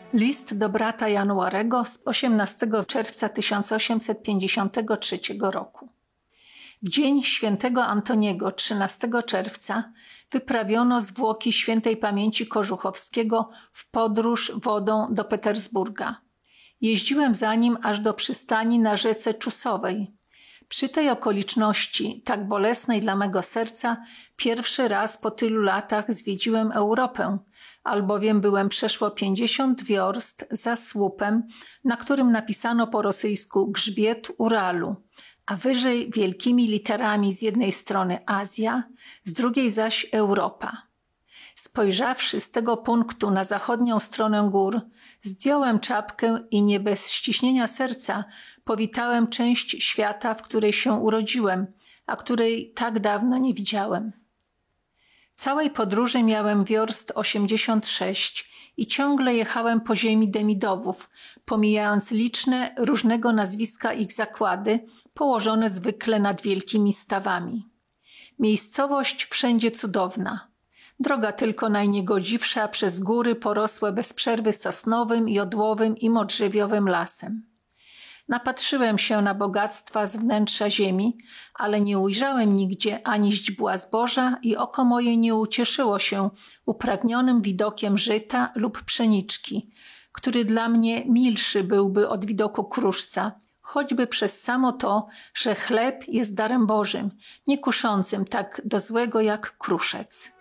List do brata Januarego z 18 czerwca 1853 roku. W dzień świętego Antoniego, 13 czerwca, wyprawiono zwłoki świętej pamięci Kożuchowskiego w podróż wodą do Petersburga. Jeździłem za nim aż do przystani na rzece Czusowej. Przy tej okoliczności, tak bolesnej dla mego serca, pierwszy raz po tylu latach zwiedziłem Europę, albowiem byłem przeszło 50 wiorst za słupem, na którym napisano po rosyjsku grzbiet Uralu, a wyżej wielkimi literami z jednej strony Azja, z drugiej zaś Europa. Spojrzawszy z tego punktu na zachodnią stronę gór, zdjąłem czapkę i nie bez ściśnienia serca powitałem część świata, w której się urodziłem, a której tak dawno nie widziałem. Całej podróży miałem wiorst 86 i ciągle jechałem po ziemi Demidowów, pomijając liczne, różnego nazwiska ich zakłady, położone zwykle nad wielkimi stawami. Miejscowość wszędzie cudowna. Droga tylko najniegodziwsza przez góry porosłe bez przerwy sosnowym, jodłowym i modrzewiowym lasem. Napatrzyłem się na bogactwa z wnętrza ziemi, ale nie ujrzałem nigdzie ani źdźbła zboża i oko moje nie ucieszyło się upragnionym widokiem żyta lub pszeniczki, który dla mnie milszy byłby od widoku kruszca, choćby przez samo to, że chleb jest darem Bożym, nie kuszącym tak do złego jak kruszec.